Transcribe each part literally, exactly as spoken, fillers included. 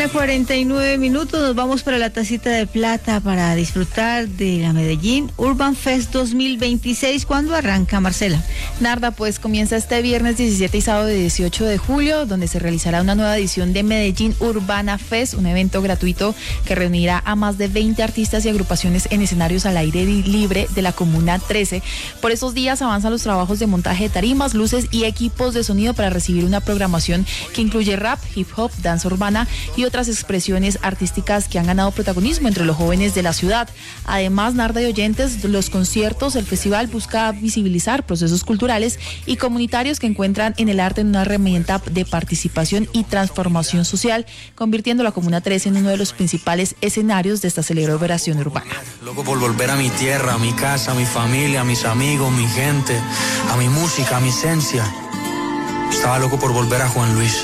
mañana, cuarenta y nueve minutos, nos vamos para la Tacita de Plata para disfrutar de la Medellín Urban Fest dos mil veintiséis. ¿Cuándo arranca, Marcela? Narda, pues comienza este viernes diecisiete y sábado dieciocho de julio, donde se realizará una nueva edición de Medellín Urbana Fest, un evento gratuito que reunirá a más de veinte artistas y agrupaciones en escenarios al aire libre de la Comuna trece. Por esos días avanzan los trabajos de montaje de tarimas, luces y equipos de sonido para recibir una programación que incluye rap, hip hop, danza urbana y otras expresiones artísticas que han ganado protagonismo entre los jóvenes de la ciudad. Además, Narda y oyentes, los conciertos, el festival busca visibilizar procesos culturales y comunitarios que encuentran en el arte en una herramienta de participación y transformación social, convirtiendo la Comuna trece en uno de los principales escenarios de esta celebración urbana. Loco por volver a mi tierra, a mi casa, a mi familia, a mis amigos, mi gente, a mi música, a mi esencia. Estaba loco por volver a Juan Luis.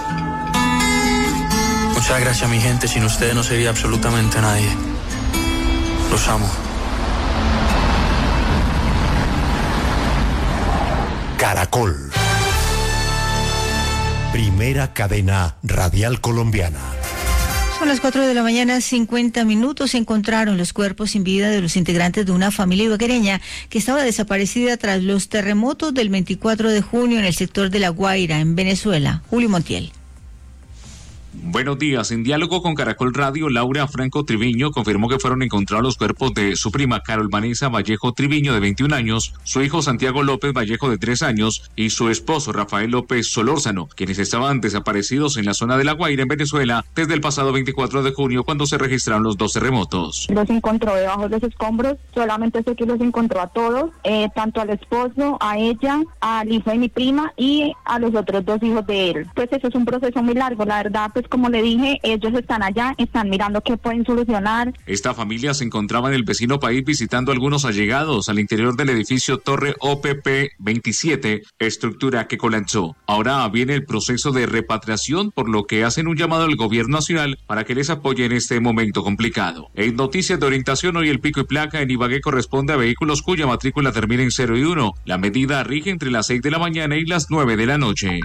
Muchas gracias, mi gente. Sin ustedes no sería absolutamente nadie. Los amo. Caracol. Primera cadena radial colombiana. Son las cuatro de la mañana, cincuenta minutos. Se encontraron los cuerpos sin vida de los integrantes de una familia ibaguereña que estaba desaparecida tras los terremotos del veinticuatro de junio en el sector de La Guaira, en Venezuela. Julio Montiel. Buenos días. En diálogo con Caracol Radio, Laura Franco Triviño confirmó que fueron encontrados los cuerpos de su prima Carol Vanessa Vallejo Triviño, de veintiún años, su hijo Santiago López Vallejo, de tres años, y su esposo Rafael López Solórzano, quienes estaban desaparecidos en la zona de La Guaira, en Venezuela, desde el pasado veinticuatro de junio, cuando se registraron los dos terremotos. Los encontró debajo de los escombros, solamente sé que los encontró a todos, eh, tanto al esposo, a ella, al hijo de mi prima y a los otros dos hijos de él. Pues eso es un proceso muy largo, la verdad, pues como le dije, ellos están allá, están mirando qué pueden solucionar. Esta familia se encontraba en el vecino país visitando a algunos allegados al interior del edificio Torre O P P veintisiete, estructura que colapsó. Ahora viene el proceso de repatriación, por lo que hacen un llamado al gobierno nacional para que les apoye en este momento complicado. En noticias de orientación, hoy el pico y placa en Ibagué corresponde a vehículos cuya matrícula termina en cero y uno. La medida rige entre las seis de la mañana y las nueve de la noche.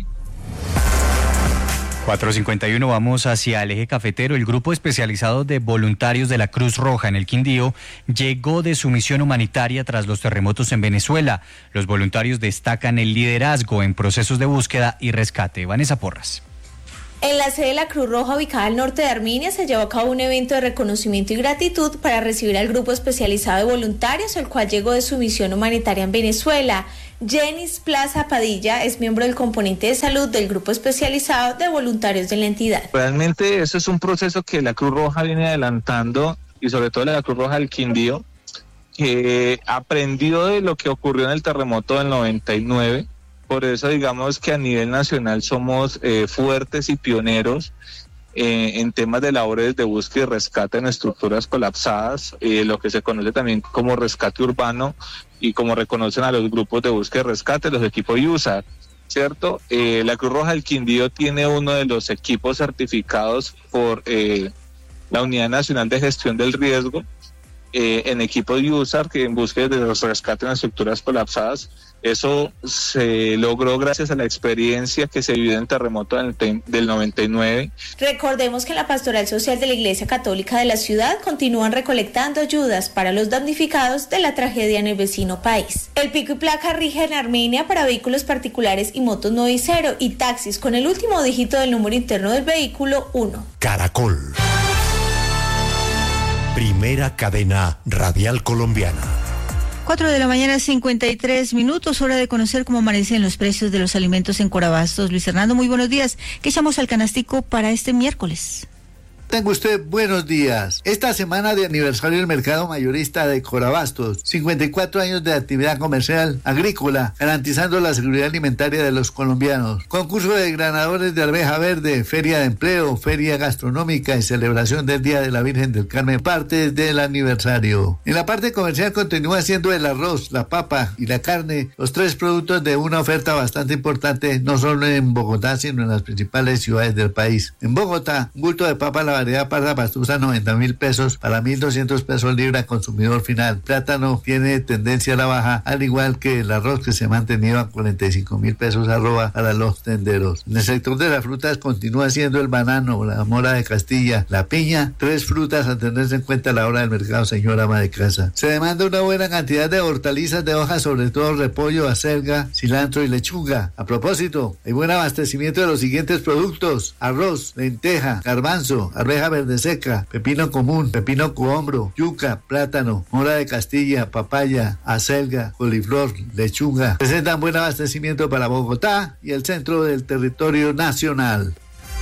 cuatro cincuenta y uno, vamos hacia el eje cafetero. El grupo especializado de voluntarios de la Cruz Roja en el Quindío llegó de su misión humanitaria tras los terremotos en Venezuela. Los voluntarios destacan el liderazgo en procesos de búsqueda y rescate. Vanessa Porras. En la sede de la Cruz Roja, ubicada al norte de Armenia, se llevó a cabo un evento de reconocimiento y gratitud para recibir al grupo especializado de voluntarios, el cual llegó de su misión humanitaria en Venezuela. Jenis Plaza Padilla es miembro del componente de salud del grupo especializado de voluntarios de la entidad. Realmente eso es un proceso que la Cruz Roja viene adelantando, y sobre todo la Cruz Roja del Quindío, que aprendió de lo que ocurrió en el terremoto del noventa y nueve. Por eso digamos que a nivel nacional somos eh, fuertes y pioneros eh, en temas de labores de búsqueda y rescate en estructuras colapsadas, eh, lo que se conoce también como rescate urbano, y como reconocen a los grupos de búsqueda y rescate, los equipos U S A R, ¿cierto? Eh, la Cruz Roja del Quindío tiene uno de los equipos certificados por eh, la Unidad Nacional de Gestión del Riesgo, eh, en equipos U S A R, que en búsqueda de rescate en estructuras colapsadas. Eso se logró gracias a la experiencia que se vivió en el terremoto del, del noventa y nueve. Recordemos que en la Pastoral Social de la Iglesia Católica de la ciudad continúan recolectando ayudas para los damnificados de la tragedia en el vecino país. El pico y placa rige en Armenia para vehículos particulares y motos nueve y cero y taxis con el último dígito del número interno del vehículo uno. Caracol. Primera cadena radial colombiana. cuatro de la mañana, cincuenta y tres minutos, hora de conocer cómo amanecen los precios de los alimentos en Corabastos. Luis Hernando, muy buenos días. ¿Qué echamos al canastico para este miércoles? Tenga usted buenos días. Esta semana de aniversario del mercado mayorista de Corabastos, cincuenta y cuatro años de actividad comercial agrícola, garantizando la seguridad alimentaria de los colombianos. Concurso de granadores de arveja verde, feria de empleo, feria gastronómica y celebración del Día de la Virgen del Carmen, parte del aniversario. En la parte comercial continúa siendo el arroz, la papa y la carne, los tres productos de una oferta bastante importante, no solo en Bogotá, sino en las principales ciudades del país. En Bogotá, un bulto de papa a la variedad parda pastusa noventa mil pesos para mil doscientos pesos libra al consumidor final. Plátano tiene tendencia a la baja, al igual que el arroz, que se ha mantenido a cuarenta y cinco mil pesos arroba para los tenderos. En el sector de las frutas continúa siendo el banano, la mora de Castilla, la piña, tres frutas a tenerse en cuenta a la hora del mercado, señora ama de casa. Se demanda una buena cantidad de hortalizas de hoja, sobre todo repollo, acelga, cilantro y lechuga. A propósito, hay buen abastecimiento de los siguientes productos: arroz, lenteja, garbanzo, arveja verde seca, pepino común, pepino cohombro, yuca, plátano, mora de Castilla, papaya, acelga, coliflor, lechuga. Presentan buen abastecimiento para Bogotá y el centro del territorio nacional.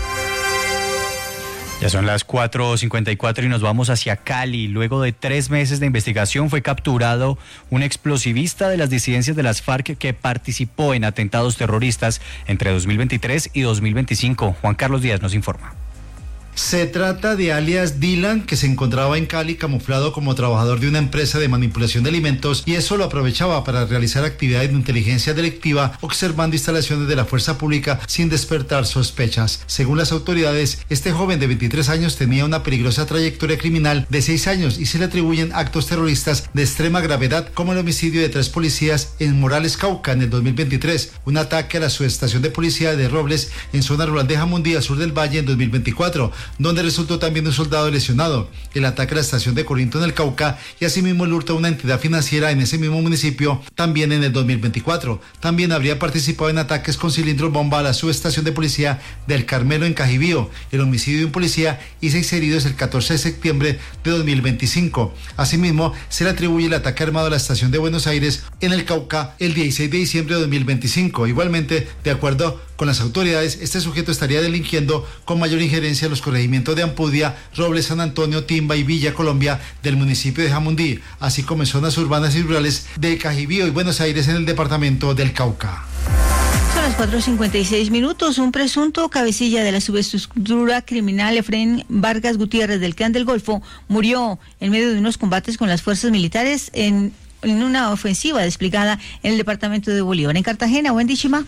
Ya son las cuatro cincuenta y cuatro y nos vamos hacia Cali. Luego de tres meses de investigación fue capturado un explosivista de las disidencias de las FARC que participó en atentados terroristas entre dos mil veintitrés y dos mil veinticinco. Juan Carlos Díaz nos informa. Se trata de alias Dylan, que se encontraba en Cali camuflado como trabajador de una empresa de manipulación de alimentos, y eso lo aprovechaba para realizar actividades de inteligencia delictiva observando instalaciones de la fuerza pública sin despertar sospechas. Según las autoridades, este joven de veintitrés años tenía una peligrosa trayectoria criminal de seis años y se le atribuyen actos terroristas de extrema gravedad, como el homicidio de tres policías en Morales, Cauca, en el dos mil veintitrés, un ataque a la subestación de policía de Robles en zona rural de Jamundí, al sur del Valle, en dos mil veinticuatro, donde resultó también un soldado lesionado, el ataque a la estación de Corinto en el Cauca y asimismo el hurto a una entidad financiera en ese mismo municipio también en el dos mil veinticuatro. También habría participado en ataques con cilindros bomba a la subestación de policía del Carmelo en Cajibío, el homicidio de un policía y seis heridos el catorce de septiembre de dos mil veinticinco. Asimismo, se le atribuye el ataque armado a la estación de Buenos Aires en el Cauca el dieciséis de diciembre de dos mil veinticinco. Igualmente, de acuerdo con las autoridades, este sujeto estaría delinquiendo con mayor injerencia en los corregimientos de Ampudia, Robles, San Antonio, Timba y Villa Colombia del municipio de Jamundí, así como en zonas urbanas y rurales de Cajibío y Buenos Aires en el departamento del Cauca. Son las cuatro cincuenta y seis minutos. Un presunto cabecilla de la subestructura criminal, Efraín Vargas Gutiérrez, del Clan del Golfo, murió en medio de unos combates con las fuerzas militares en, en una ofensiva desplegada en el departamento de Bolívar. En Cartagena, Wendy Chima.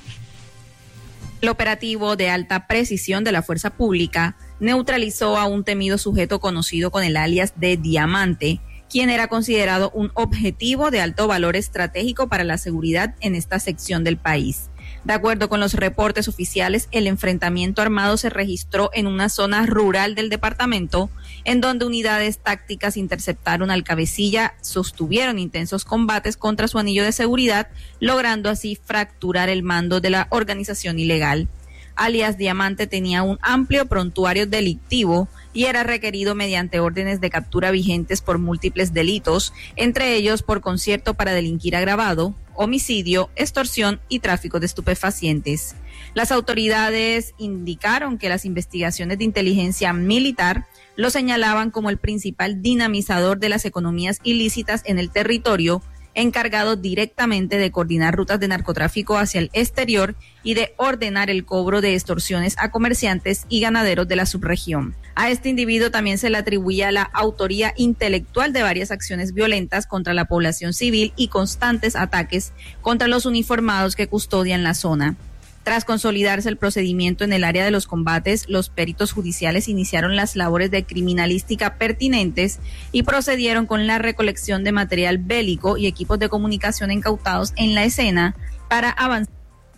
El operativo de alta precisión de la fuerza pública neutralizó a un temido sujeto conocido con el alias de Diamante, quien era considerado un objetivo de alto valor estratégico para la seguridad en esta sección del país. De acuerdo con los reportes oficiales, el enfrentamiento armado se registró en una zona rural del departamento, en donde unidades tácticas interceptaron al cabecilla, sostuvieron intensos combates contra su anillo de seguridad, logrando así fracturar el mando de la organización ilegal. Alias Diamante tenía un amplio prontuario delictivo y era requerido mediante órdenes de captura vigentes por múltiples delitos, entre ellos por concierto para delinquir agravado, homicidio, extorsión y tráfico de estupefacientes. Las autoridades indicaron que las investigaciones de inteligencia militar lo señalaban como el principal dinamizador de las economías ilícitas en el territorio, encargado directamente de coordinar rutas de narcotráfico hacia el exterior y de ordenar el cobro de extorsiones a comerciantes y ganaderos de la subregión. A este individuo también se le atribuía la autoría intelectual de varias acciones violentas contra la población civil y constantes ataques contra los uniformados que custodian la zona. Tras consolidarse el procedimiento en el área de los combates, los peritos judiciales iniciaron las labores de criminalística pertinentes y procedieron con la recolección de material bélico y equipos de comunicación incautados en la escena para avanzar.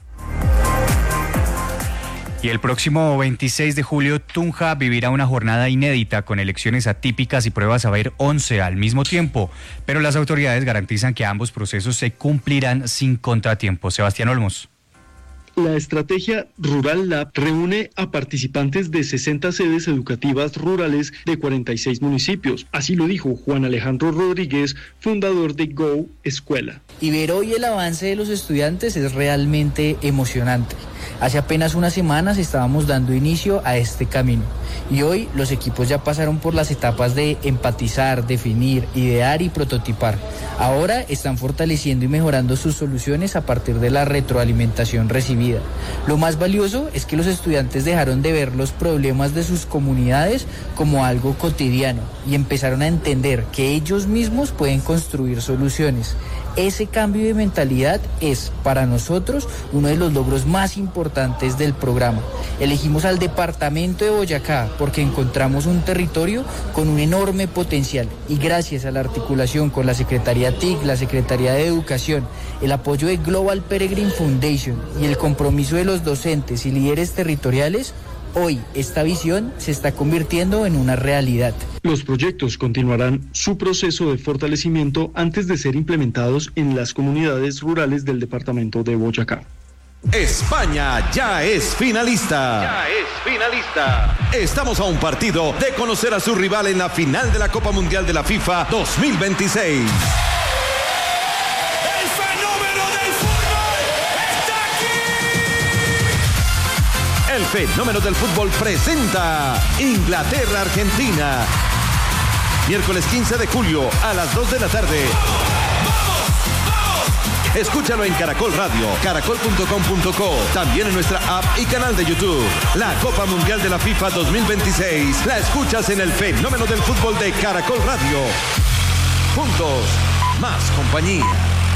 Y el próximo veintiséis de julio, Tunja vivirá una jornada inédita con elecciones atípicas y pruebas a ver once al mismo tiempo, pero las autoridades garantizan que ambos procesos se cumplirán sin contratiempos. Sebastián Olmos. La estrategia Rural Lab reúne a participantes de sesenta sedes educativas rurales de cuarenta y seis municipios. Así lo dijo Juan Alejandro Rodríguez, fundador de Go Escuela. Y ver hoy el avance de los estudiantes es realmente emocionante. Hace apenas unas semanas estábamos dando inicio a este camino y hoy los equipos ya pasaron por las etapas de empatizar, definir, idear y prototipar. Ahora están fortaleciendo y mejorando sus soluciones a partir de la retroalimentación recibida. Lo más valioso es que los estudiantes dejaron de ver los problemas de sus comunidades como algo cotidiano y empezaron a entender que ellos mismos pueden construir soluciones. Ese cambio de mentalidad es para nosotros uno de los logros más importantes del programa. Elegimos al departamento de Boyacá porque encontramos un territorio con un enorme potencial y gracias a la articulación con la Secretaría T I C, la Secretaría de Educación, el apoyo de Global Peregrine Foundation y el compromiso de los docentes y líderes territoriales, hoy esta visión se está convirtiendo en una realidad. Los proyectos continuarán su proceso de fortalecimiento antes de ser implementados en las comunidades rurales del departamento de Boyacá. España ya es finalista. Ya es finalista. Estamos a un partido de conocer a su rival en la final de la Copa Mundial de la FIFA dos mil veintiséis. El fenómeno del fútbol presenta Inglaterra-Argentina. Miércoles quince de julio a las dos de la tarde. Escúchalo en Caracol Radio, caracol punto com punto co, también en nuestra app y canal de YouTube. La Copa Mundial de la FIFA dos mil veintiséis la escuchas en el fenómeno del fútbol de Caracol Radio. Juntos, más compañía.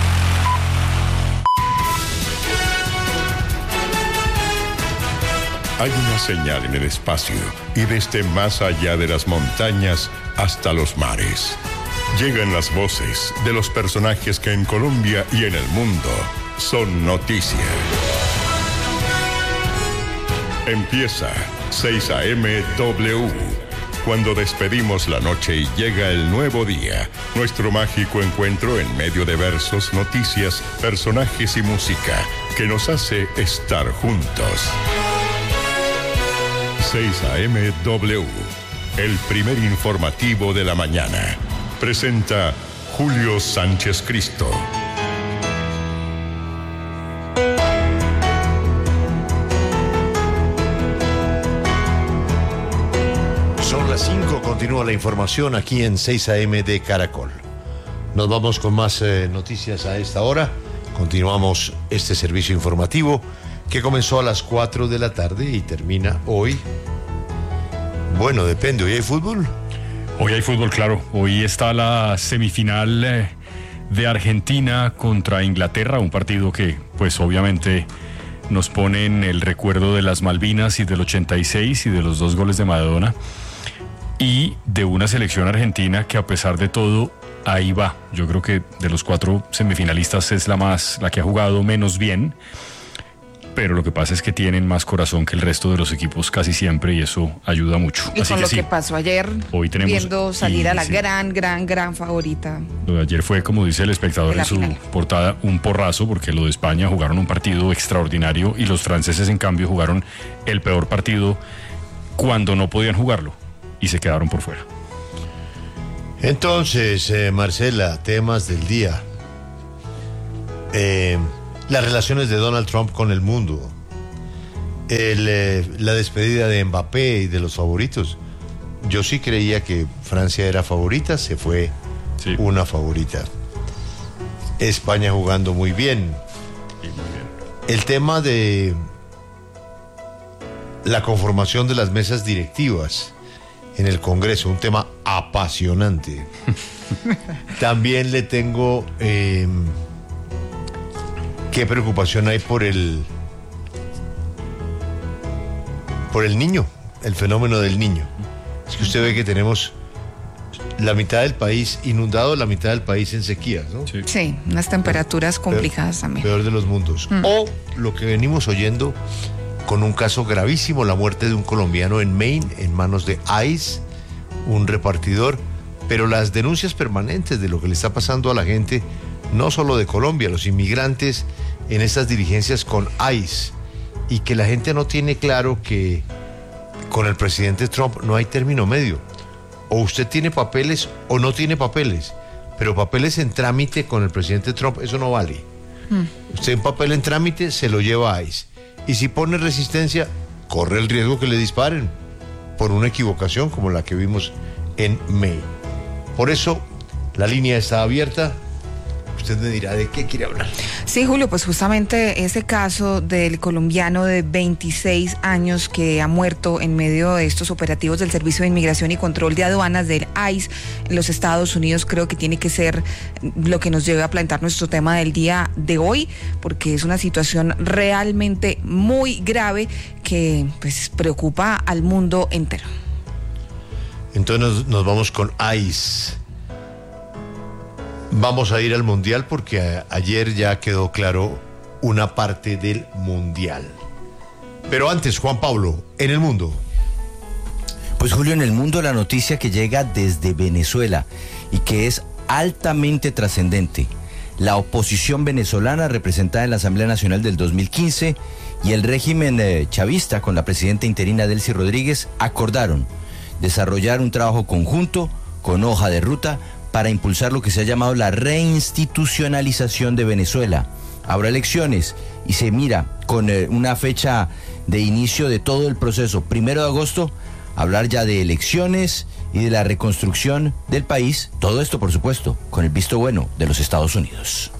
Hay una señal en el espacio y desde más allá de las montañas hasta los mares. Llegan las voces de los personajes que en Colombia y en el mundo son noticia. Empieza seis A M W. Cuando despedimos la noche y llega el nuevo día, nuestro mágico encuentro en medio de versos, noticias, personajes y música que nos hace estar juntos. seis A M W, el primer informativo de la mañana. Presenta Julio Sánchez Cristo. Son las cinco, continúa la información aquí en seis A M de Caracol. Nos vamos con más eh, noticias a esta hora. Continuamos este servicio informativo que comenzó a las cuatro de la tarde y termina hoy. Bueno, depende, ¿hoy hay fútbol? Hoy hay fútbol, claro. Hoy está la semifinal eh, de Argentina contra Inglaterra, un partido que, pues obviamente, nos pone en el recuerdo de las Malvinas y del ochenta y seis y de los dos goles de Maradona y de una selección argentina que, a pesar de todo, ahí va. Yo creo que de los cuatro semifinalistas es la más, la que ha jugado menos bien. Pero lo que pasa es que tienen más corazón que el resto de los equipos casi siempre y eso ayuda mucho. Y Así con que lo sí, que pasó ayer, hoy tenemos, viendo salir y, a la sí. gran, gran, gran favorita. Lo de ayer fue, como dice el espectador en su final. portada, un porrazo, porque lo de España jugaron un partido extraordinario y los franceses, en cambio, jugaron el peor partido cuando no podían jugarlo y se quedaron por fuera. Entonces, eh, Marcela, temas del día. Eh, las relaciones de Donald Trump con el mundo. El, eh, la despedida de Mbappé y de los favoritos. Yo sí creía que Francia era favorita, se fue sí. una favorita. España jugando muy bien. Sí, muy bien. El tema de la conformación de las mesas directivas en el Congreso, un tema apasionante. También le tengo eh, qué preocupación hay por el por el niño, el fenómeno del niño. Es que usted ve que tenemos la mitad del país inundado, la mitad del país en sequías, ¿no? Sí, sí, unas temperaturas complicadas peor, también. Peor de los mundos. Mm. O lo que venimos oyendo con un caso gravísimo, la muerte de un colombiano en Maine en manos de ICE, un repartidor, pero las denuncias permanentes de lo que le está pasando a la gente, no solo de Colombia, los inmigrantes en estas diligencias con ICE, y que la gente no tiene claro que con el presidente Trump no hay término medio. O usted tiene papeles o no tiene papeles, pero papeles en trámite con el presidente Trump, eso no vale. Mm. Usted en papel en trámite se lo lleva a ICE. Y si pone resistencia, corre el riesgo que le disparen por una equivocación como la que vimos en May. Por eso, la línea está abierta. Usted me dirá de qué quiere hablar. Sí, Julio, pues justamente ese caso del colombiano de veintiséis años que ha muerto en medio de estos operativos del Servicio de Inmigración y Control de Aduanas del I C E en los Estados Unidos, creo que tiene que ser lo que nos lleve a plantear nuestro tema del día de hoy, porque es una situación realmente muy grave que pues preocupa al mundo entero. Entonces nos, nos vamos con I C E. Vamos a ir al Mundial porque a, ayer ya quedó claro una parte del Mundial. Pero antes, Juan Pablo, en el mundo. Pues Julio, en el mundo la noticia que llega desde Venezuela y que es altamente trascendente. La oposición venezolana representada en la Asamblea Nacional del dos mil quince y el régimen eh, chavista con la presidenta interina Delcy Rodríguez acordaron desarrollar un trabajo conjunto con hoja de ruta para impulsar lo que se ha llamado la reinstitucionalización de Venezuela. Habrá elecciones y se mira con eh, una fecha de inicio de todo el proceso, primero de agosto, hablar ya de elecciones y de la reconstrucción del país, todo esto por supuesto con el visto bueno de los Estados Unidos.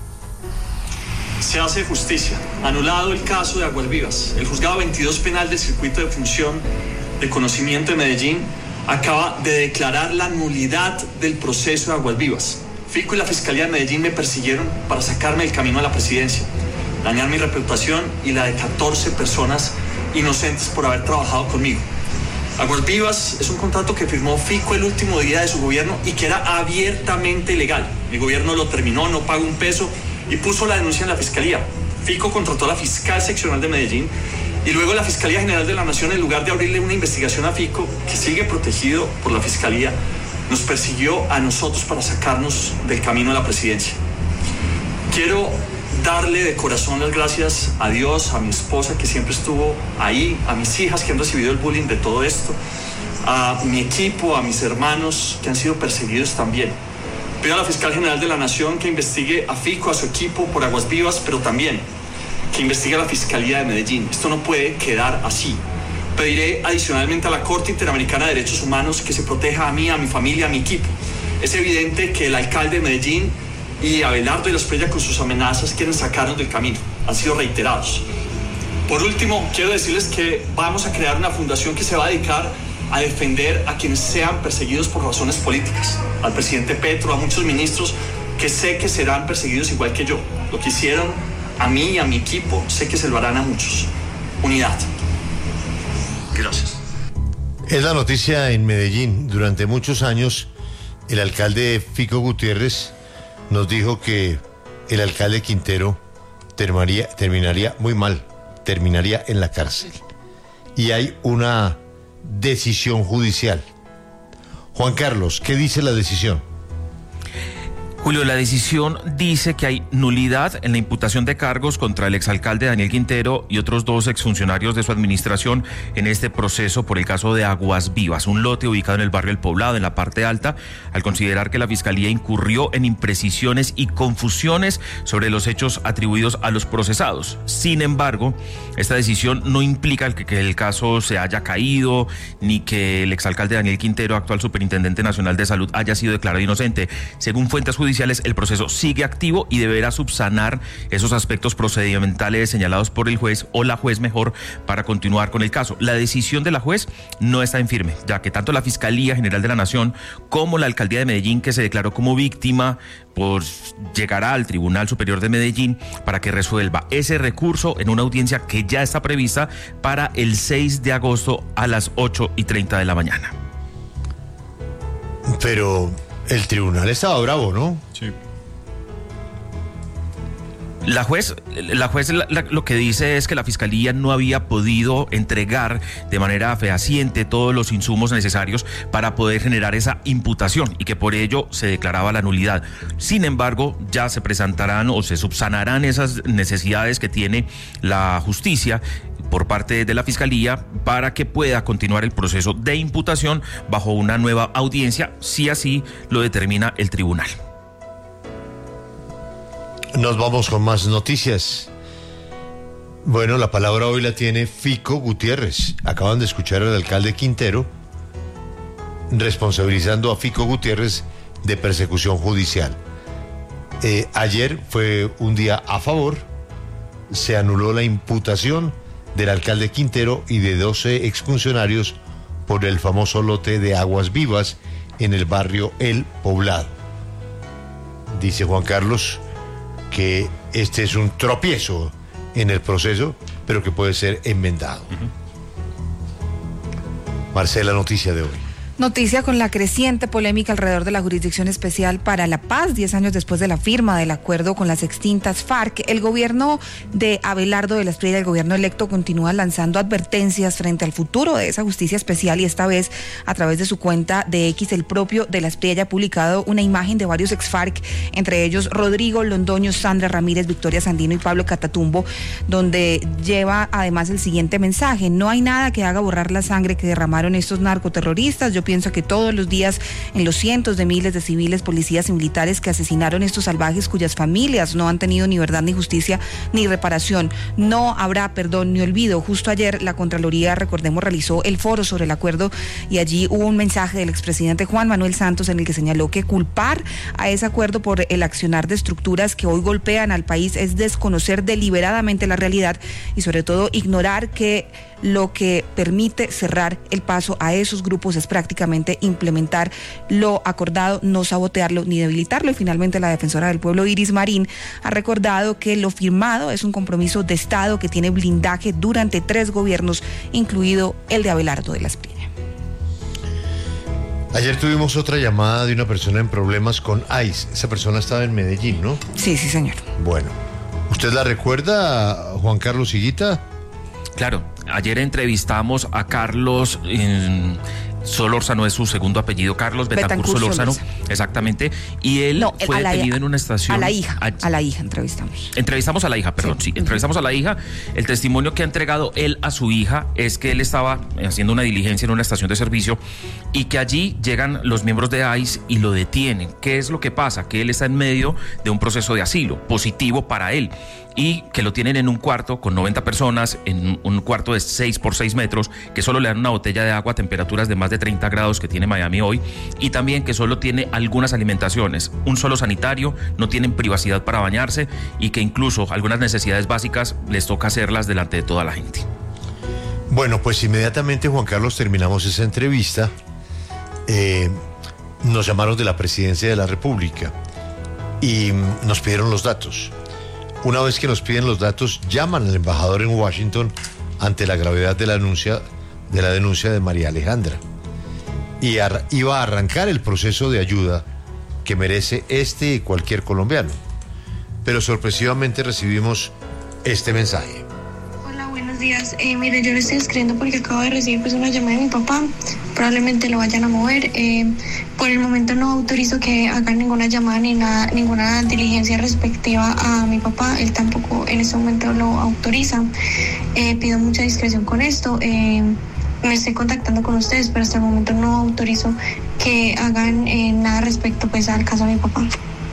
Se hace justicia. Anulado el caso de Aguas Vivas. El juzgado veintidós penal del circuito de función de conocimiento de Medellín acaba de declarar la nulidad del proceso de Aguas Vivas. Fico y la Fiscalía de Medellín me persiguieron para sacarme del camino a la presidencia, dañar mi reputación y la de catorce personas inocentes por haber trabajado conmigo. Aguas Vivas es un contrato que firmó Fico el último día de su gobierno y que era abiertamente ilegal. Mi gobierno lo terminó, no pagó un peso y puso la denuncia en la Fiscalía. Fico contrató a la fiscal seccional de Medellín y luego la Fiscalía General de la Nación, en lugar de abrirle una investigación a Fico, que sigue protegido por la Fiscalía, nos persiguió a nosotros para sacarnos del camino a la presidencia. Quiero darle de corazón las gracias a Dios, a mi esposa que siempre estuvo ahí, a mis hijas que han recibido el bullying de todo esto, a mi equipo, a mis hermanos que han sido perseguidos también. Pido a la Fiscal General de la Nación que investigue a Fico, a su equipo por Aguas Vivas, pero también que investigue a la Fiscalía de Medellín. Esto no puede quedar así. Pediré adicionalmente a la Corte Interamericana de Derechos Humanos que se proteja a mí, a mi familia, a mi equipo. Es evidente que el alcalde de Medellín y Abelardo y la Espriella con sus amenazas quieren sacarnos del camino. Han sido reiterados. Por último, quiero decirles que vamos a crear una fundación que se va a dedicar a defender a quienes sean perseguidos por razones políticas. Al presidente Petro, a muchos ministros que sé que serán perseguidos igual que yo. Lo que hicieron a mí y a mi equipo, sé que se lo harán a muchos. Unidad. Gracias. Es la noticia en Medellín. Durante muchos años, el alcalde Fico Gutiérrez nos dijo que el alcalde Quintero terminaría, terminaría muy mal, terminaría en la cárcel. Y hay una decisión judicial. Juan Carlos, ¿qué dice la decisión? Julio, la decisión dice que hay nulidad en la imputación de cargos contra el exalcalde Daniel Quintero y otros dos exfuncionarios de su administración en este proceso por el caso de Aguas Vivas, un lote ubicado en el barrio El Poblado, en la parte alta, al considerar que la Fiscalía incurrió en imprecisiones y confusiones sobre los hechos atribuidos a los procesados. Sin embargo, esta decisión no implica que, que el caso se haya caído, ni que el exalcalde Daniel Quintero, actual superintendente nacional de salud, haya sido declarado inocente. Según fuentes judiciales, el proceso sigue activo y deberá subsanar esos aspectos procedimentales señalados por el juez o la juez mejor para continuar con el caso. La decisión de la juez no está en firme, ya que tanto la Fiscalía General de la Nación como la Alcaldía de Medellín, que se declaró como víctima, pues llegará al Tribunal Superior de Medellín para que resuelva ese recurso en una audiencia que ya está prevista para el seis de agosto a las ocho y treinta de la mañana. Pero el tribunal estaba bravo, ¿no? Sí. La juez, la juez la, la, lo que dice es que la Fiscalía no había podido entregar de manera fehaciente todos los insumos necesarios para poder generar esa imputación y que por ello se declaraba la nulidad. Sin embargo, ya se presentarán o se subsanarán esas necesidades que tiene la justicia por parte de la Fiscalía para que pueda continuar el proceso de imputación bajo una nueva audiencia, si así lo determina el tribunal. Nos vamos con más noticias. Bueno, la palabra hoy la tiene Fico Gutiérrez. Acaban de escuchar al alcalde Quintero responsabilizando a Fico Gutiérrez de persecución judicial. Eh, ayer fue un día a favor, se anuló la imputación del alcalde Quintero y de doce exfuncionarios por el famoso lote de aguas vivas en el barrio El Poblado. Dice Juan Carlos que este es un tropiezo en el proceso, pero que puede ser enmendado. Uh-huh. Marcela, noticia de hoy. Noticia con la creciente polémica alrededor de la Jurisdicción Especial para la Paz. Diez años después de la firma del acuerdo con las extintas FARC, el gobierno de Abelardo de la Espriella, el gobierno electo, continúa lanzando advertencias frente al futuro de esa justicia especial, y esta vez a través de su cuenta de X, el propio de la Espriella ha publicado una imagen de varios ex FARC, entre ellos Rodrigo Londoño, Sandra Ramírez, Victoria Sandino y Pablo Catatumbo, donde lleva además el siguiente mensaje: no hay nada que haga borrar la sangre que derramaron estos narcoterroristas. Yo pienso que todos los días, en los cientos de miles de civiles, policías y militares que asesinaron estos salvajes, cuyas familias no han tenido ni verdad, ni justicia, ni reparación, no habrá perdón ni olvido. Justo ayer la Contraloría, recordemos, realizó el foro sobre el acuerdo, y allí hubo un mensaje del expresidente Juan Manuel Santos en el que señaló que culpar a ese acuerdo por el accionar de estructuras que hoy golpean al país es desconocer deliberadamente la realidad y sobre todo ignorar que lo que permite cerrar el paso a esos grupos es prácticamente implementar lo acordado, no sabotearlo ni debilitarlo. Y finalmente la defensora del pueblo, Iris Marín, ha recordado que lo firmado es un compromiso de Estado que tiene blindaje durante tres gobiernos, incluido el de Abelardo de la Espriella. Ayer tuvimos otra llamada de una persona en problemas con ICE. Esa persona estaba en Medellín, ¿no? Sí, sí, señor. Bueno, ¿usted la recuerda, Juan Carlos Higuita? Claro, ayer entrevistamos a Carlos eh, Solórzano, es su segundo apellido, Carlos Betancur Solórzano, exactamente, y él no, fue la, detenido en una estación. A la hija, a, a la hija entrevistamos. Entrevistamos a la hija, perdón, sí, sí entrevistamos a la hija. El testimonio que ha entregado él a su hija es que él estaba haciendo una diligencia en una estación de servicio y que allí llegan los miembros de ICE y lo detienen. ¿Qué es lo que pasa? Que él está en medio de un proceso de asilo positivo para él, y que lo tienen en un cuarto con noventa personas, en un cuarto de seis por seis metros, que solo le dan una botella de agua a temperaturas de más de treinta grados que tiene Miami hoy, y también que solo tiene algunas alimentaciones, un solo sanitario, no tienen privacidad para bañarse, y que incluso algunas necesidades básicas les toca hacerlas delante de toda la gente. Bueno, pues inmediatamente, Juan Carlos, terminamos esa entrevista. Eh, nos llamaron de la Presidencia de la República y nos pidieron los datos. Una vez que nos piden los datos, llaman al embajador en Washington ante la gravedad de la denuncia de, la denuncia de María Alejandra. Y ar- iba a arrancar el proceso de ayuda que merece este y cualquier colombiano. Pero sorpresivamente recibimos este mensaje. Hola, buenos días. Eh, mire, yo le estoy escribiendo porque acabo de recibir pues una llamada de mi papá. Probablemente lo vayan a mover. Eh, por el momento no autorizo que hagan ninguna llamada ni nada, ninguna diligencia respectiva a mi papá. Él tampoco en este momento lo autoriza. Eh, pido mucha discreción con esto. Eh, me estoy contactando con ustedes, pero hasta el momento no autorizo que hagan eh, nada respecto pues al caso de mi papá.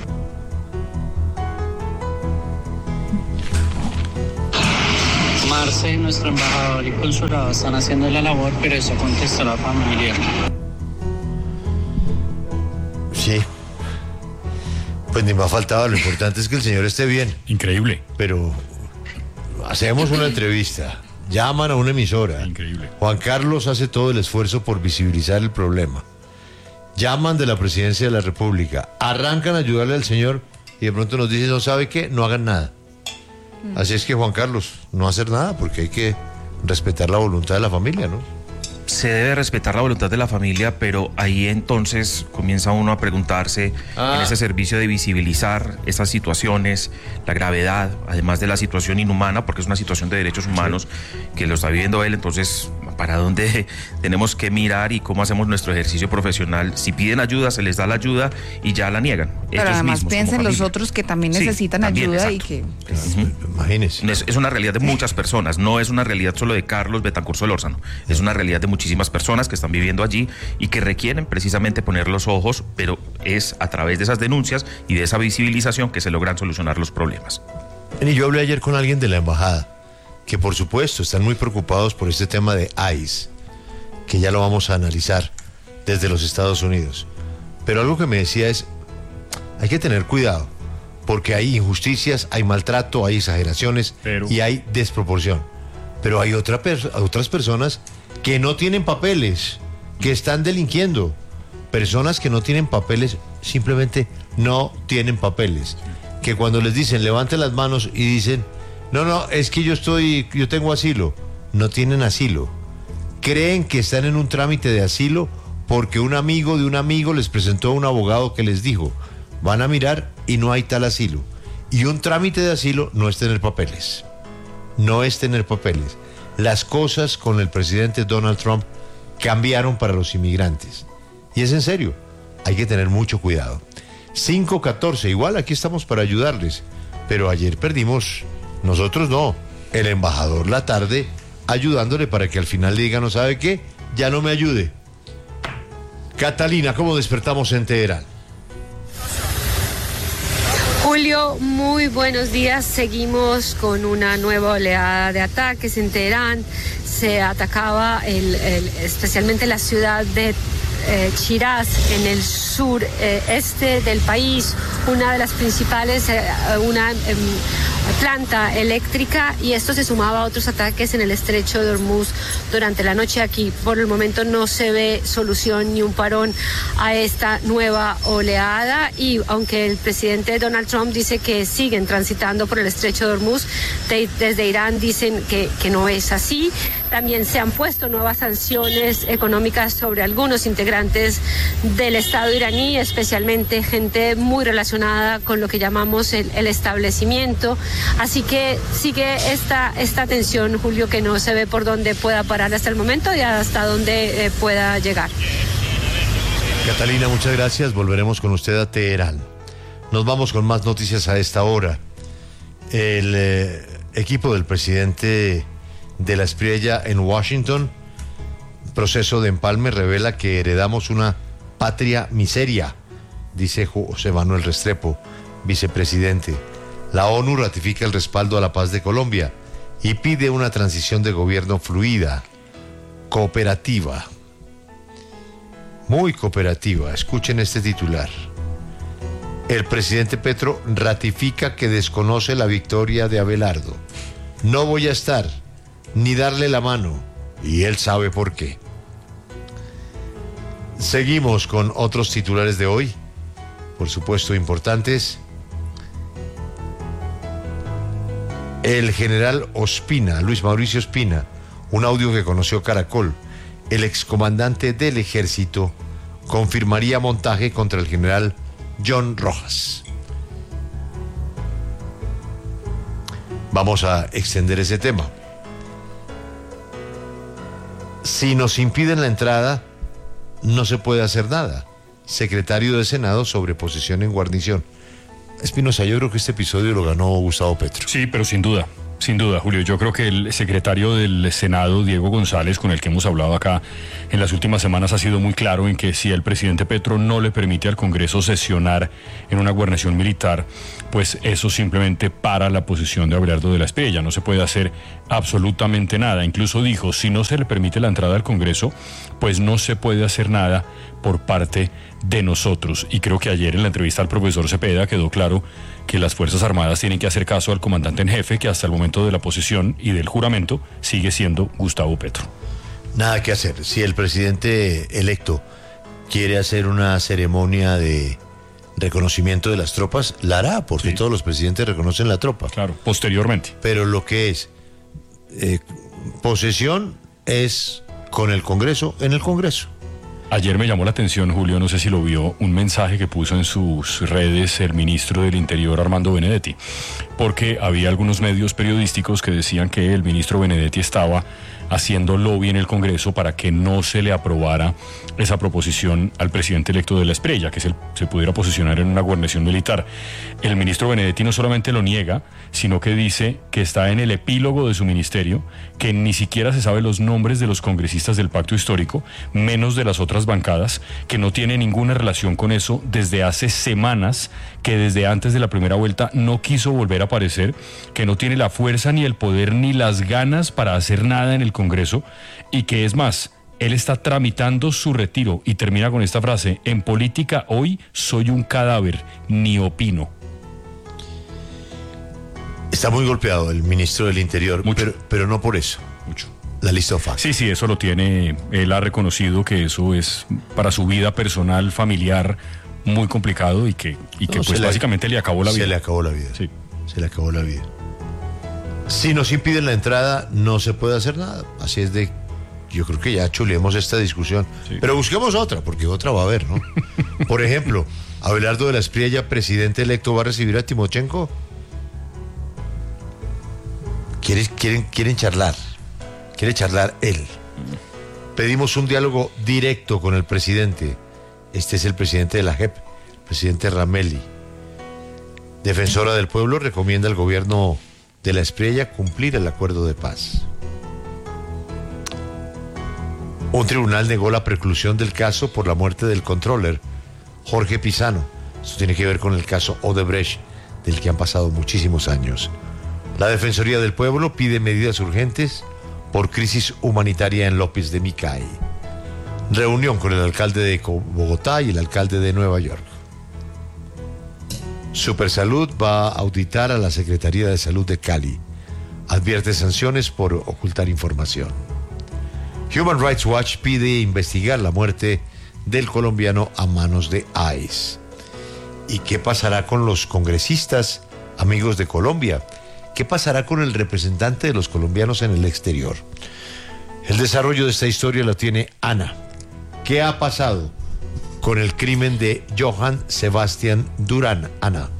Marce, nuestro embajador y consulado están haciendo la labor, pero eso contestó la familia. Sí. Pues ni más faltaba, lo importante es que el señor esté bien. Increíble. Pero hacemos una entrevista, llaman a una emisora. Increíble. Juan Carlos hace todo el esfuerzo por visibilizar el problema. Llaman de la Presidencia de la República, arrancan a ayudarle al señor y de pronto nos dicen, no sabe qué, no hagan nada. Así es que, Juan Carlos, no hacer nada porque hay que respetar la voluntad de la familia, ¿no? Se debe respetar la voluntad de la familia, pero ahí entonces comienza uno a preguntarse ah. en ese servicio de visibilizar esas situaciones, la gravedad, además de la situación inhumana, porque es una situación de derechos humanos sí. que lo está viviendo él. Entonces, ¿para dónde tenemos que mirar y cómo hacemos nuestro ejercicio profesional? Si piden ayuda, se les da la ayuda y ya la niegan. Pero ellos además mismos, piensen los otros que también sí, necesitan también, ayuda exacto. y que... Pues, uh-huh. Imagínense. Es, es una realidad de muchas personas, no es una realidad solo de Carlos Betancur Solórzano, es una realidad de muchísimas personas que están viviendo allí y que requieren precisamente poner los ojos, pero es a través de esas denuncias y de esa visibilización que se logran solucionar los problemas. Y yo hablé ayer con alguien de la embajada, que por supuesto están muy preocupados por este tema de ICE, que ya lo vamos a analizar desde los Estados Unidos. Pero algo que me decía es, hay que tener cuidado, porque hay injusticias, hay maltrato, hay exageraciones Pero... y hay desproporción. Pero hay otra pers- otras personas que no tienen papeles, que están delinquiendo. Personas que no tienen papeles, simplemente no tienen papeles. Que cuando les dicen, levanten las manos y dicen, no, no, es que yo estoy, yo tengo asilo. No tienen asilo. Creen que están en un trámite de asilo porque un amigo de un amigo les presentó a un abogado que les dijo, van a mirar y no hay tal asilo. Y un trámite de asilo no es tener papeles. No es tener papeles. Las cosas con el presidente Donald Trump cambiaron para los inmigrantes. Y es en serio, hay que tener mucho cuidado. cinco catorce, igual aquí estamos para ayudarles. Pero ayer perdimos, nosotros no, el embajador La Tarde ayudándole para que al final le diga, ¿no sabe qué? Ya no me ayude. Catalina, ¿cómo despertamos en Teherán? Julio, muy buenos días. Seguimos con una nueva oleada de ataques en Teherán. Se atacaba el, el, especialmente la ciudad de eh, Shiraz, en el sur eh, este del país, una de las principales, eh, una eh, planta eléctrica, y esto se sumaba a otros ataques en el estrecho de Hormuz durante la noche. Aquí por el momento no se ve solución ni un parón a esta nueva oleada, y aunque el presidente Donald Trump dice que siguen transitando por el estrecho de Hormuz, de, desde Irán dicen que, que no es así. También se han puesto nuevas sanciones económicas sobre algunos integrantes del Estado iraní, especialmente gente muy relacionada con lo que llamamos el, el establecimiento. Así que sigue esta, esta tensión, Julio, que no se ve por dónde pueda parar hasta el momento y hasta dónde eh, pueda llegar. Catalina, muchas gracias. Volveremos con usted a Teherán. Nos vamos con más noticias a esta hora. El eh, equipo del presidente de la Espriella en Washington, proceso de empalme, revela que heredamos una patria miseria, dice José Manuel Restrepo, vicepresidente. La ONU ratifica el respaldo a la paz de Colombia y pide una transición de gobierno fluida, cooperativa, muy cooperativa. Escuchen este titular. El presidente Petro ratifica que desconoce la victoria de Abelardo. No voy a estar ni darle la mano, y él sabe por qué. Seguimos con otros titulares de hoy, por supuesto importantes. El general Ospina, Luis Mauricio Ospina, un audio que conoció Caracol, el excomandante del ejército, confirmaría montaje contra el general John Rojas. Vamos a extender ese tema. Si nos impiden la entrada, no se puede hacer nada. Secretario de Senado sobre posesión en guarnición. Espinosa, yo creo que este episodio lo ganó Gustavo Petro. Sí, pero sin duda, sin duda, Julio. Yo creo que el secretario del Senado, Diego González, con el que hemos hablado acá en las últimas semanas, ha sido muy claro en que si el presidente Petro no le permite al Congreso sesionar en una guarnición militar, pues eso simplemente para la posición de Abelardo de la Espriella. No se puede hacer absolutamente nada. Incluso dijo, si no se le permite la entrada al Congreso, pues no se puede hacer nada por parte de nosotros. Y creo que ayer en la entrevista al profesor Cepeda quedó claro que las Fuerzas Armadas tienen que hacer caso al comandante en jefe, que hasta el momento de la posesión y del juramento sigue siendo Gustavo Petro. Nada que hacer. Si el presidente electo quiere hacer una ceremonia de reconocimiento de las tropas, la hará, porque sí, todos los presidentes reconocen la tropa. Claro, posteriormente. Pero lo que es eh, posesión es con el Congreso, en el Congreso. Ayer me llamó la atención, Julio, no sé si lo vio, un mensaje que puso en sus redes el ministro del Interior, Armando Benedetti, porque había algunos medios periodísticos que decían que el ministro Benedetti estaba haciendo lobby en el Congreso para que no se le aprobara esa proposición al presidente electo de la Espriella, que se, se pudiera posicionar en una guarnición militar. El ministro Benedetti no solamente lo niega, sino que dice que está en el epílogo de su ministerio, que ni siquiera se sabe los nombres de los congresistas del pacto histórico, menos de las otras bancadas, que no tiene ninguna relación con eso desde hace semanas, que desde antes de la primera vuelta no quiso volver a aparecer, que no tiene la fuerza ni el poder ni las ganas para hacer nada en el Congreso, y que es más, él está tramitando su retiro, y termina con esta frase: en política hoy soy un cadáver, ni opino. Está muy golpeado el ministro del Interior, pero, pero no por eso. Mucho. La lista fácil. Sí, sí, eso lo tiene. Él ha reconocido que eso es para su vida personal, familiar, muy complicado y que, y que No, pues le- básicamente le acabó la vida. Se le acabó la vida. Sí. Se le acabó la vida. Si nos impiden la entrada, no se puede hacer nada. Así es de... Yo creo que ya chulemos esta discusión. Sí. Pero busquemos otra, porque otra va a haber, ¿no? Por ejemplo, Abelardo de la Espriella, presidente electo, ¿va a recibir a Timochenko? ¿Quieren, quieren, quieren charlar? Quiere charlar él. Pedimos un diálogo directo con el presidente. Este es el presidente de la J E P, el presidente Ramelli. Defensora del Pueblo recomienda al gobierno de la Espriella cumplir el acuerdo de paz. Un tribunal negó la preclusión del caso por la muerte del controller Jorge Pisano. Esto tiene que ver con el caso Odebrecht, del que han pasado muchísimos años. La Defensoría del Pueblo pide medidas urgentes por crisis humanitaria en López de Micay. Reunión con el alcalde de Bogotá y el alcalde de Nueva York. Supersalud va a auditar a la Secretaría de Salud de Cali. Advierte sanciones por ocultar información. Human Rights Watch pide investigar la muerte del colombiano a manos de ICE. ¿Y qué pasará con los congresistas amigos de Colombia? ¿Qué pasará con el representante de los colombianos en el exterior? El desarrollo de esta historia lo tiene Ana. ¿Qué ha pasado con el crimen de Johann Sebastian Durán, Ana?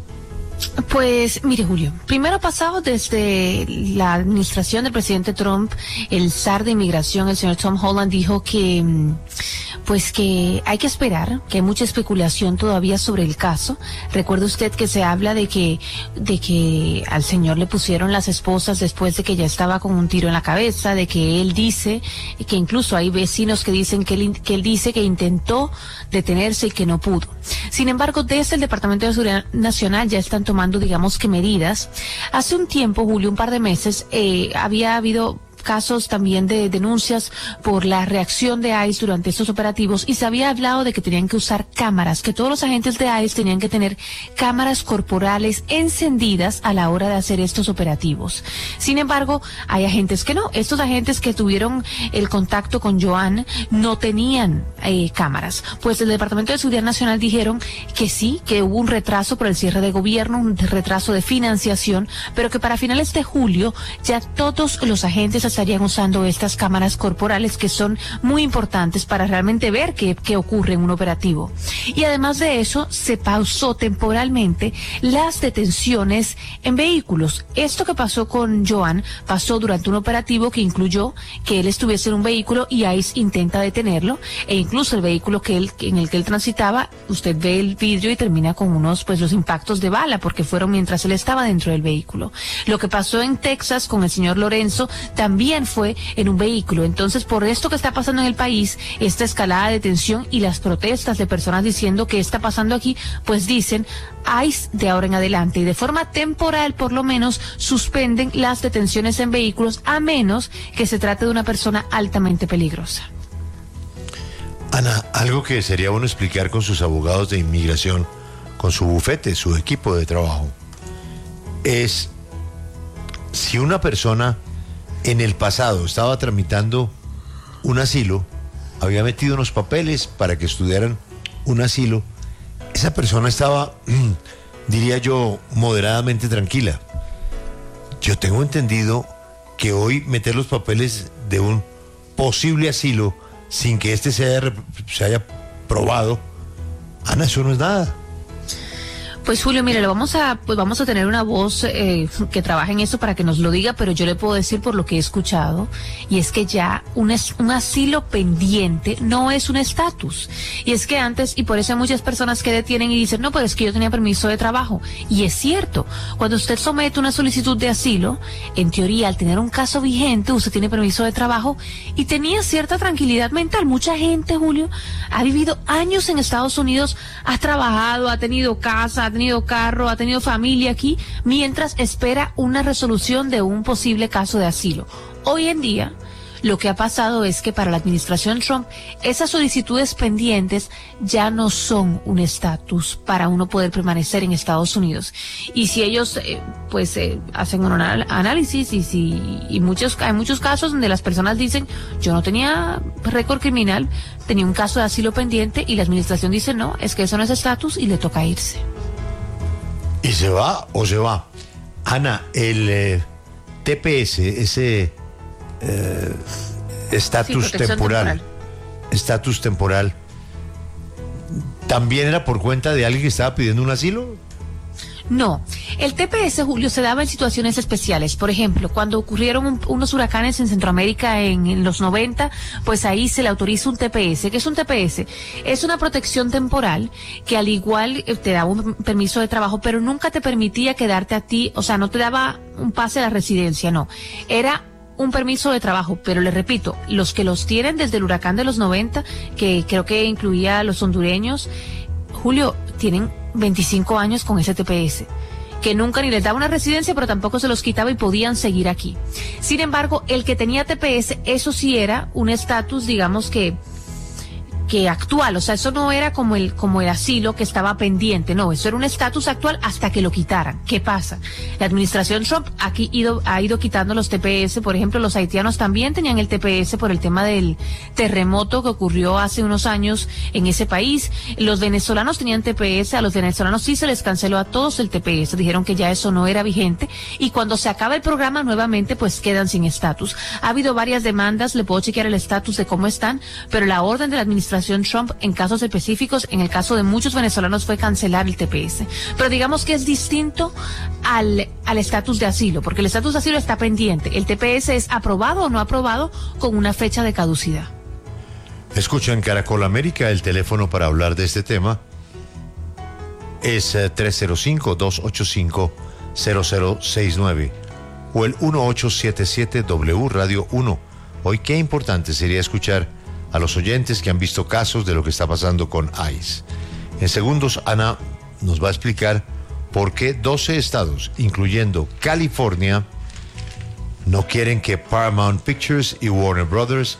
Pues mire, Julio, primero ha pasado desde la administración del presidente Trump, el zar de inmigración, el señor Tom Holland, dijo que mm, pues que hay que esperar, que hay mucha especulación todavía sobre el caso. Recuerde usted que se habla de que de que al señor le pusieron las esposas después de que ya estaba con un tiro en la cabeza, de que él dice, que incluso hay vecinos que dicen que él, que él dice que intentó detenerse y que no pudo. Sin embargo, desde el Departamento de Seguridad Nacional ya están tomando, digamos que medidas. Hace un tiempo, Julio, un par de meses, eh, había habido casos también de denuncias por la reacción de ICE durante estos operativos y se había hablado de que tenían que usar cámaras, que todos los agentes de ICE tenían que tener cámaras corporales encendidas a la hora de hacer estos operativos. Sin embargo, hay agentes que no. Estos agentes que tuvieron el contacto con Joan no tenían eh, cámaras. Pues el Departamento de Seguridad Nacional dijeron que sí, que hubo un retraso por el cierre de gobierno, un retraso de financiación, pero que para finales de julio ya todos los agentes estarían usando estas cámaras corporales que son muy importantes para realmente ver qué, qué ocurre en un operativo. Y además de eso, se pausó temporalmente las detenciones en vehículos. Esto que pasó con Joan pasó durante un operativo que incluyó que él estuviese en un vehículo y ICE intenta detenerlo, e incluso el vehículo que él, en el que él transitaba, usted ve el vidrio y termina con unos, pues los impactos de bala, porque fueron mientras él estaba dentro del vehículo. Lo que pasó en Texas con el señor Lorenzo también También fue en un vehículo. Entonces, por esto que está pasando en el país, esta escalada de tensión y las protestas de personas diciendo qué está pasando aquí, pues dicen ICE de ahora en adelante y de forma temporal por lo menos suspenden las detenciones en vehículos a menos que se trate de una persona altamente peligrosa. Ana, algo que sería bueno explicar con sus abogados de inmigración, con su bufete, su equipo de trabajo, es si una persona en el pasado estaba tramitando un asilo, había metido unos papeles para que estudiaran un asilo, esa persona estaba, diría yo, moderadamente tranquila. Yo tengo entendido que hoy meter los papeles de un posible asilo sin que éste se haya, se haya probado, Ana, eso no es nada. Pues Julio, mire, lo vamos a, pues vamos a tener una voz eh, que trabaja en eso para que nos lo diga, pero yo le puedo decir por lo que he escuchado, y es que ya un, es, un asilo pendiente no es un estatus. Y es que antes, y por eso hay muchas personas que detienen y dicen, no, pues es que yo tenía permiso de trabajo. Y es cierto, cuando usted somete una solicitud de asilo, en teoría, al tener un caso vigente, usted tiene permiso de trabajo y tenía cierta tranquilidad mental. Mucha gente, Julio, ha vivido años en Estados Unidos, ha trabajado, ha tenido casa, ha tenido carro, ha tenido familia aquí, mientras espera una resolución de un posible caso de asilo. Hoy en día, Lo que ha pasado es que para la administración Trump, esas solicitudes pendientes ya no son un estatus para uno poder permanecer en Estados Unidos. Y si ellos, eh, pues, eh, hacen un anal- análisis y si, y muchos, hay muchos casos donde las personas dicen, yo no tenía récord criminal, tenía un caso de asilo pendiente, y la administración dice, no, es que eso no es estatus y le toca irse. ¿Y se va o se va? Ana, el eh, T P S, ese estatus Sí, temporal, estatus temporal, ¿también era por cuenta de alguien que estaba pidiendo un asilo? No, el T P S, Julio, se daba en situaciones especiales. Por ejemplo, cuando ocurrieron un, unos huracanes en Centroamérica en, en los noventa, pues ahí se le autoriza un T P S. ¿Qué es un T P S? Es una protección temporal que al igual eh, te daba un permiso de trabajo, pero nunca te permitía quedarte a ti, o sea, no te daba un pase a la residencia, no. Era un permiso de trabajo, pero les repito, los que los tienen desde el huracán de los noventa, que creo que incluía a los hondureños, Julio, tienen veinticinco años con ese T P S, que nunca ni les daba una residencia, pero tampoco se los quitaba y podían seguir aquí. Sin embargo, el que tenía T P S, eso sí era un estatus, digamos que que actual, o sea, eso no era como el como el asilo que estaba pendiente, no, eso era un estatus actual hasta que lo quitaran. ¿Qué pasa? La administración Trump aquí ido, ha ido quitando los T P S, por ejemplo, los haitianos también tenían el T P S por el tema del terremoto que ocurrió hace unos años en ese país. Los venezolanos tenían T P S, a los venezolanos sí se les canceló a todos el T P S, dijeron que ya eso no era vigente, y cuando se acaba el programa nuevamente pues quedan sin estatus. Ha habido varias demandas, le puedo chequear el estatus de cómo están, pero la orden de la administración Trump en casos específicos, en el caso de muchos venezolanos, fue cancelar el T P S. Pero digamos que es distinto al al estatus de asilo, porque el estatus de asilo está pendiente. El T P S es aprobado o no aprobado con una fecha de caducidad. Escucha en Caracol América, el teléfono para hablar de este tema es eh, tres cero cinco, dos ocho cinco, cero cero seis nueve o el uno ocho siete siete W Radio uno. Hoy qué importante sería escuchar a los oyentes que han visto casos de lo que está pasando con ICE. En segundos, Ana nos va a explicar por qué doce estados, incluyendo California, no quieren que Paramount Pictures y Warner Brothers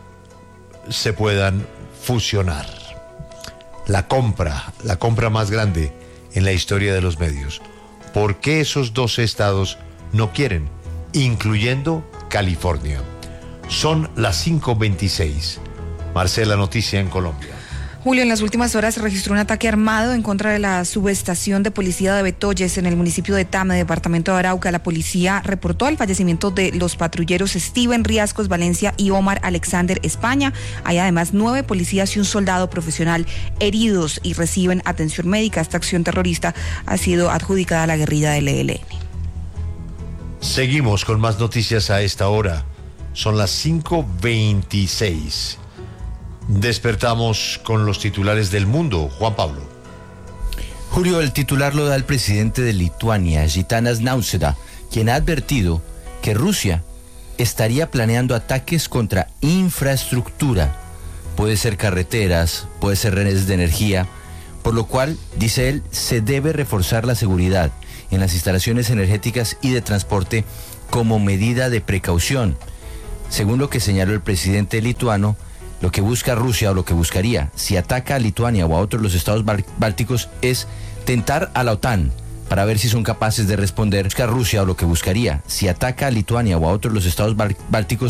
se puedan fusionar. La compra, la compra más grande en la historia de los medios. ¿Por qué esos doce estados no quieren, incluyendo California? Son las cinco veintiséis. Marcela, noticia en Colombia. Julio, en las últimas horas se registró un ataque armado en contra de la subestación de policía de Betoyes en el municipio de Tame, departamento de Arauca. La policía reportó el fallecimiento de los patrulleros Steven Riascos Valencia y Omar Alexander España. Hay además nueve policías y un soldado profesional heridos y reciben atención médica. Esta acción terrorista ha sido adjudicada a la guerrilla del E L N. Seguimos con más noticias a esta hora. Son las cinco veintiséis. Despertamos con los titulares del mundo. Juan Pablo. Julio, el titular lo da el presidente de Lituania, Gitanas Nausėda, quien ha advertido que Rusia estaría planeando ataques contra infraestructura. Puede ser carreteras, puede ser redes de energía, por lo cual, dice él, se debe reforzar la seguridad en las instalaciones energéticas y de transporte como medida de precaución. Según lo que señaló el presidente lituano, lo que busca Rusia o lo que buscaría si ataca a Lituania o a otros los estados bálticos es tentar a la OTAN para ver si son capaces de responder. Busca Rusia o lo que buscaría si ataca a Lituania o a otros los estados bálticos